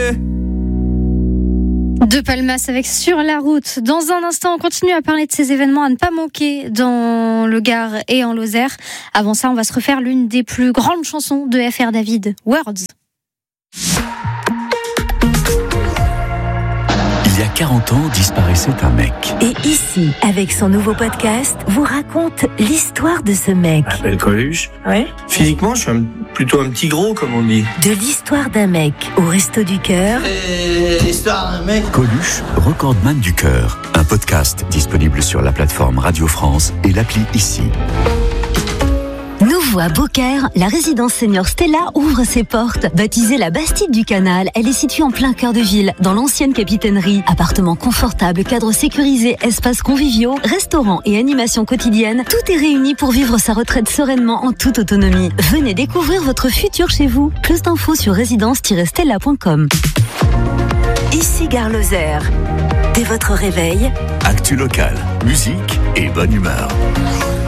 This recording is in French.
De Palmas avec Sur la route. Dans un instant, on continue à parler de ces événements à ne pas manquer dans le Gard et en Lozère. Avant ça, on va se refaire l'une des plus grandes chansons de F.R. David, Words. Il y a 40 ans, disparaissait un mec. Et ici, avec son nouveau podcast, vous raconte l'histoire de ce mec. Je m'appelle Coluche. Ouais. Physiquement, je suis plutôt un petit gros, comme on dit. De l'histoire d'un mec au Resto du Cœur. Et l'histoire d'un mec. Coluche, recordman du cœur. Un podcast disponible sur la plateforme Radio France et l'appli Ici. Nouveau à Beaucaire, la résidence senior Stella ouvre ses portes. Baptisée la Bastide du Canal, elle est située en plein cœur de ville, dans l'ancienne capitainerie. Appartements confortables, cadres sécurisés, espaces conviviaux, restaurants et animations quotidiennes, tout est réuni pour vivre sa retraite sereinement en toute autonomie. Venez découvrir votre futur chez vous. Plus d'infos sur résidence-stella.com. Ici Gare Lozère. Dès votre réveil, Actu local, musique et bonne humeur.